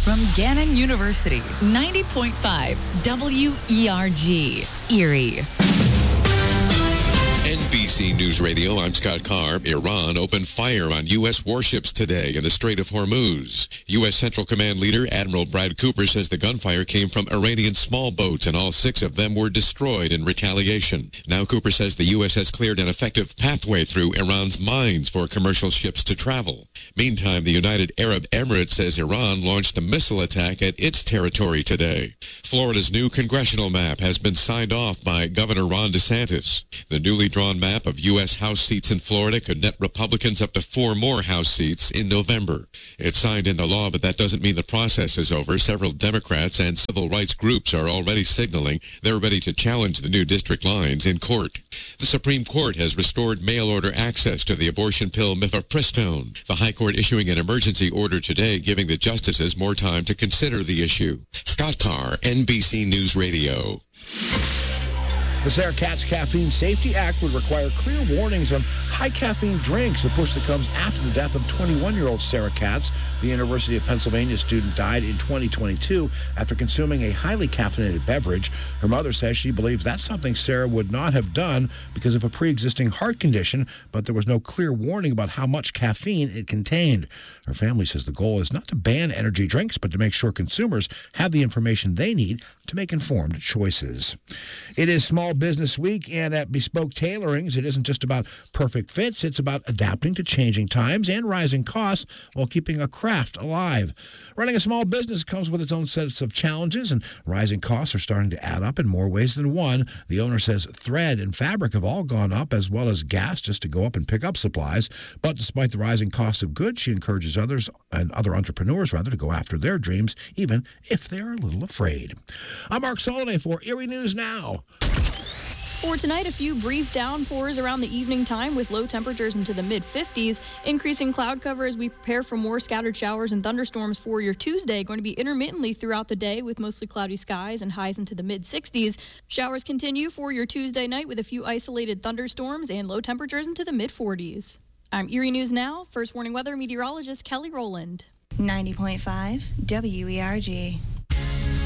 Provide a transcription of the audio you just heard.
from Gannon University, 90.5 WERG, Erie. NBC News Radio, I'm Scott Carr. Iran opened fire on U.S. warships today in the Strait of Hormuz. U.S. Central Command leader Admiral Brad Cooper says the gunfire came from Iranian small boats and all 6 of them were destroyed in retaliation. Now Cooper says the U.S. has cleared an effective pathway through Iran's mines for commercial ships to travel. Meantime, the United Arab Emirates says Iran launched a missile attack at its territory today. Florida's new congressional map has been signed off by Governor Ron DeSantis. The newly drawn map of U.S. House seats in Florida could net Republicans up to 4 more House seats in November. It's signed into law, but that doesn't mean the process is over. Several Democrats and civil rights groups are already signaling they're ready to challenge the new district lines in court. The Supreme Court has restored mail-order access to the abortion pill mifepristone. The High Court issuing an emergency order today, giving the justices more time to consider the issue. Scott Carr, NBC News Radio. The Sarah Katz Caffeine Safety Act would require clear warnings on high caffeine drinks, a push that comes after the death of 21-year-old Sarah Katz. The University of Pennsylvania student died in 2022 after consuming a highly caffeinated beverage. Her mother says she believes that's something Sarah would not have done because of a pre-existing heart condition, but there was no clear warning about how much caffeine it contained. Her family says the goal is not to ban energy drinks, but to make sure consumers have the information they need to make informed choices. It is Small Business Week, and at Bespoke Tailorings, it isn't just about perfect fits. It's about adapting to changing times and rising costs while keeping a craft alive. Running a small business comes with its own sets of challenges, and rising costs are starting to add up in more ways than one. The owner says thread and fabric have all gone up, as well as gas just to go up and pick up supplies. But despite the rising cost of goods, she encourages others and other entrepreneurs, to go after their dreams, even if they're a little afraid. I'm Mark Soliday for Erie News Now. For tonight, a few brief downpours around the evening time with low temperatures into the mid-50s. Increasing cloud cover as we prepare for more scattered showers and thunderstorms for your Tuesday. Going to be intermittently throughout the day with mostly cloudy skies and highs into the mid-60s. Showers continue for your Tuesday night with a few isolated thunderstorms and low temperatures into the mid-40s. I'm Erie News Now. First warning weather meteorologist Kelly Rowland. 90.5 WERG.